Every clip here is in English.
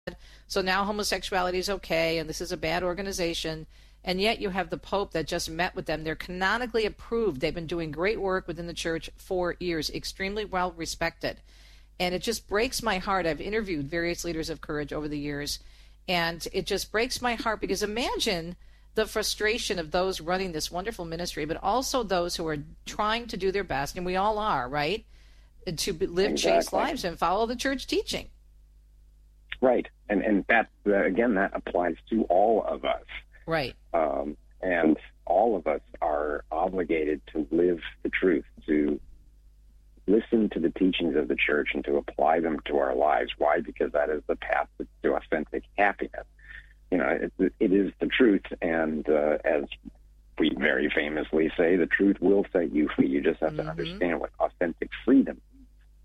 So now homosexuality is okay, and this is a bad organization. And yet you have the Pope that just met with them. They're canonically approved. They've been doing great work within the church for years, extremely well respected. And it just breaks my heart. I've interviewed various leaders of courage over the years, and it just breaks my heart because imagine the frustration of those running this wonderful ministry, but also those who are trying to do their best, and we all are, right, to live chaste lives and follow the church teaching. Right. And that, again, that applies to all of us. Right. And all of us are obligated to live the truth, to listen to the teachings of the church and to apply them to our lives. Why? Because that is the path to authentic happiness. You know, it is the truth, and as we very famously say, the truth will set you free. You just have to understand what authentic freedom is.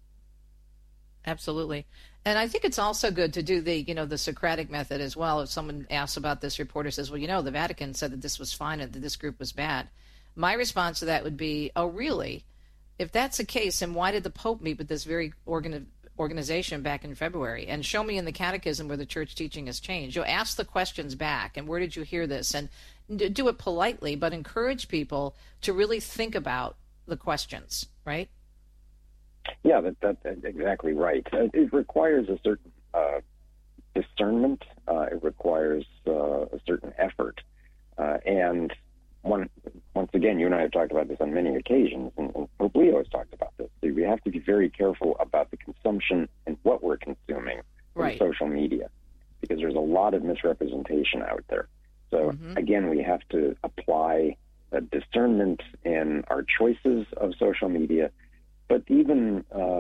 Absolutely. And I think it's also good to do the Socratic method as well. If someone asks about this, reporter says, well, the Vatican said that this was fine and that this group was bad. My response to that would be, oh, really? If that's the case, then why did the Pope meet with this very organization back in February? And show me in the catechism where the church teaching has changed. Ask the questions back, and where did you hear this? And do it politely, but encourage people to really think about the questions, right? Yeah, that's exactly right. It requires a certain discernment. It requires a certain effort. And once again, you and I have talked about this on many occasions, and Pope Leo has talked about this. We have to be very careful about the consumption and what we're consuming from social media, because there's a lot of misrepresentation out there. So, again, we have to apply a discernment in our choices of social media, but even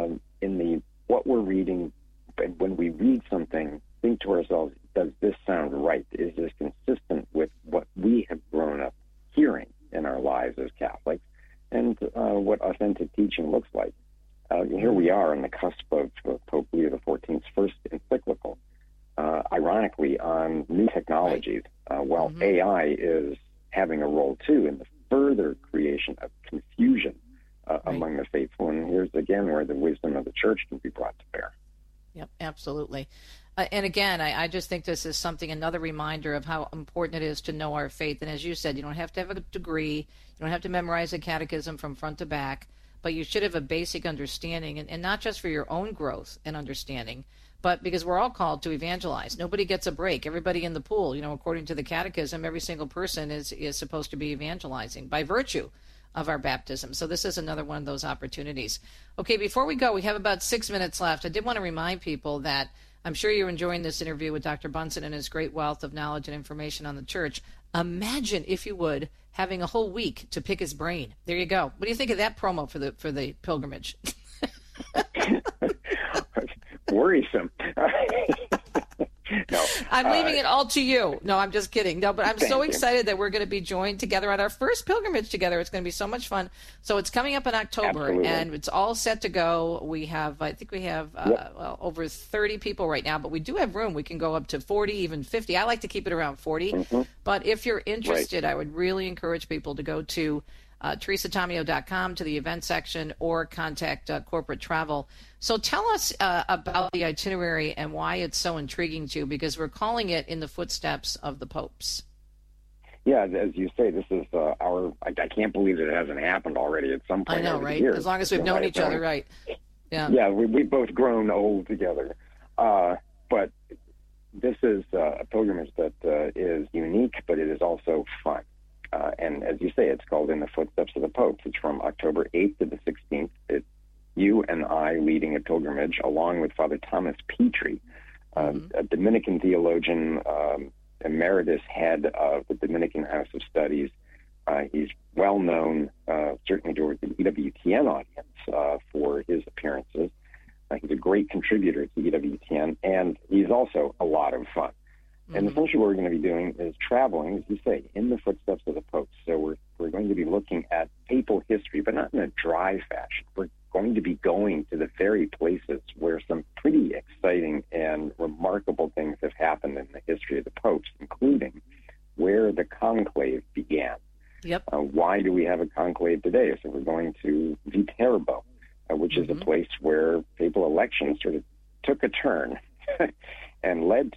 in what we're reading, when we read something, think to ourselves, does this sound right? Is this consistent with what we have grown up hearing in our lives as Catholics, and what authentic teaching looks like? Here we are on the cusp of Pope Leo XIV's first encyclical, ironically, on new technologies, while AI is having a role, too, in the further creation of confusion among the faithful. And here's, again, where the wisdom of the church can be brought to bear. Yep, absolutely. And again, I just think this is another reminder of how important it is to know our faith. And as you said, you don't have to have a degree. You don't have to memorize a catechism from front to back, but you should have a basic understanding, and not just for your own growth and understanding, but because we're all called to evangelize. Nobody gets a break. Everybody in the pool, according to the catechism, every single person is supposed to be evangelizing by virtue of our baptism. So this is another one of those opportunities. Okay, before we go, we have about 6 minutes left. I did want to remind people that I'm sure you're enjoying this interview with Dr. Bunson and his great wealth of knowledge and information on the church. Imagine, if you would, having a whole week to pick his brain. There you go. What do you think of that promo for the pilgrimage? Worrisome. No, I'm leaving it all to you. No, I'm just kidding. No, but I'm so excited that we're going to be joined together on our first pilgrimage together. It's going to be so much fun. So it's coming up in October, Absolutely. And it's all set to go. I think we have over 30 people right now, but we do have room. We can go up to 40, even 50. I like to keep it around 40. But if you're interested, I would really encourage people to go to TeresaTomeo.com to the event section, or contact corporate travel. So tell us about the itinerary and why it's so intriguing to you, because we're calling it In the Footsteps of the Popes. Yeah, as you say, this is I can't believe it hasn't happened already at some point. I know, right? As long as we've known each other, right? Yeah. Yeah, we've both grown old together. But this is a pilgrimage that is unique, but it is also fun. And as you say, it's called In the Footsteps of the Popes. It's from October 8th to the 16th. It's you and I leading a pilgrimage along with Father Thomas Petrie, a Dominican theologian, emeritus head of the Dominican House of Studies. He's well known, certainly to the EWTN audience, for his appearances. He's a great contributor to EWTN, and he's also a lot of fun. And essentially what we're going to be doing is traveling, as you say, in the footsteps of the popes. So we're going to be looking at papal history, but not in a dry fashion. We're going to be going to the very places where some pretty exciting and remarkable things have happened in the history of the popes, including where the conclave began. Yep. Why do we have a conclave today? So we're going to Viterbo, which is a place where papal elections sort of took a turn. and led